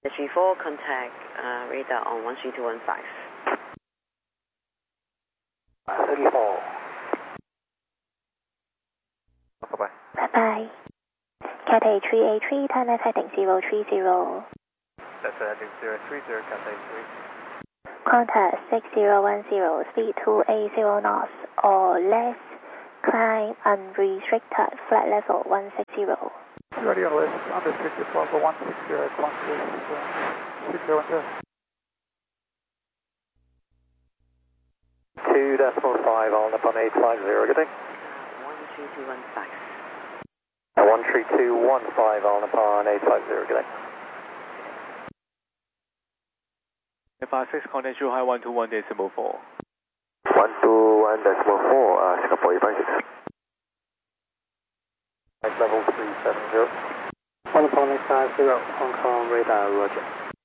G4 contact radar on 13215. 34. Bye-bye. Bye-bye. Cathay 383, time heading 030. That's heading 030, Cathay 3. Contact 6010, speed 280 knots or less, climb unrestricted, flight level 160. Ready on list, unrestricted level 160, contact 6010. 2.5 on upon 850, good day. 13215. 13215 on upon 850, good day. 56 contact Zhuhai 121.4. 121.4, Singapore 856. Level 370. 1 upon 850, Hong Kong radar, roger.